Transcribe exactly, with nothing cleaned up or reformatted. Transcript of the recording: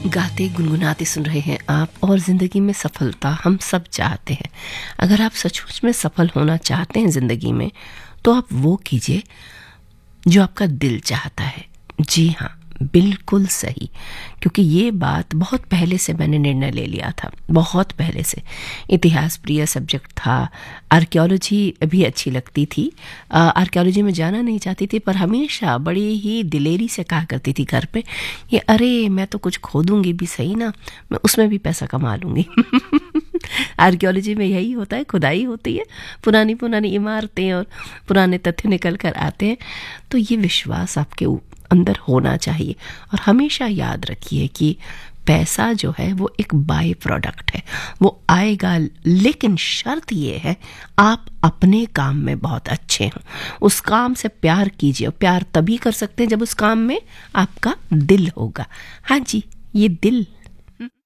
गाते गुनगुनाते सुन रहे हैं आप, और ज़िंदगी में सफलता हम सब चाहते हैं। अगर आप सचमुच में सफल होना चाहते हैं ज़िंदगी में, तो आप वो कीजिए जो आपका दिल चाहता है। जी हाँ, बिल्कुल सही, क्योंकि ये बात बहुत पहले से मैंने निर्णय ले लिया था। बहुत पहले से इतिहास प्रिय सब्जेक्ट था, आर्कियोलॉजी भी अच्छी लगती थी। आर्कियोलॉजी में जाना नहीं चाहती थी, पर हमेशा बड़ी ही दिलेरी से कहा करती थी घर पे, ये अरे मैं तो कुछ खोदूंगी भी सही ना, मैं उसमें भी पैसा कमा लूँगी। आर्कियोलॉजी में यही होता है, खुदाई होती है, पुरानी पुरानी इमारतें और पुराने तथ्य निकल कर आते हैं। तो ये विश्वास आपके अंदर होना चाहिए। और हमेशा याद रखिए कि पैसा जो है वो एक बाय प्रोडक्ट है, वो आएगा, लेकिन शर्त ये है आप अपने काम में बहुत अच्छे हों। उस काम से प्यार कीजिए। प्यार तभी कर सकते हैं जब उस काम में आपका दिल होगा। हाँ जी, ये दिल